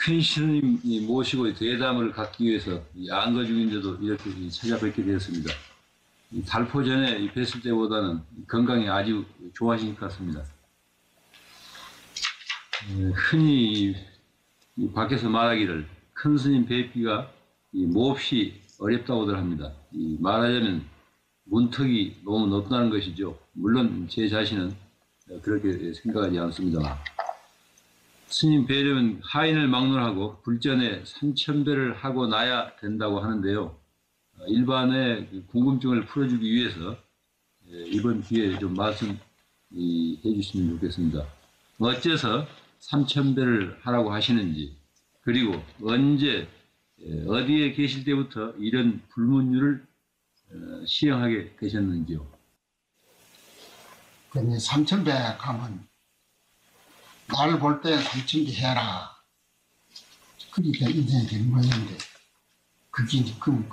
큰 스님 모시고 대담을 갖기 위해서 안거 중인데도 이렇게 찾아뵙게 되었습니다. 달포전에 뵀을 때보다는 건강이 아주 좋아하신 것 같습니다. 흔히 밖에서 말하기를 큰 스님 뵙기가 몹시 어렵다고들 합니다. 말하자면 문턱이 너무 높다는 것이죠. 물론 제 자신은 그렇게 생각하지 않습니다만, 스님 뵈려면 하인을 막론하고 불전에 3000배를 하고 나야 된다고 하는데요. 일반의 궁금증을 풀어주기 위해서 이번 기회에 좀 말씀해 주시면 좋겠습니다. 어째서 3000배를 하라고 하시는지, 그리고 언제 어디에 계실 때부터 이런 불문율을 시행하게 되셨는지요? 근데 3000배 가면 나를 볼 때 3000배 해라. 그러니까 인생이 되는 거였는데 그게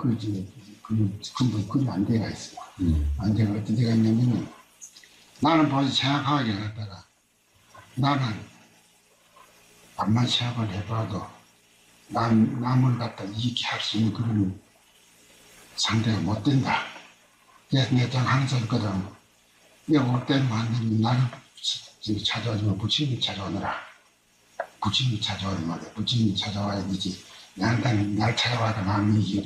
근본 안 돼가 있어. 안 돼가 어떤 데가 있냐면 나는 벌써 생각하게 갖다가 나는 암만 시합을 해봐도 남을 갖다 이익게 할 수 있는 그런 상대가 못 된다. 그래서 내가 항상 있거든. 내가 올 때만 안 되면 나를 찾아오지만 부처님이 찾아오느라. 부처님이 찾아오는 말이야. 부처님이 찾아와야 되지. 나한테는 날 찾아와도 남이 이기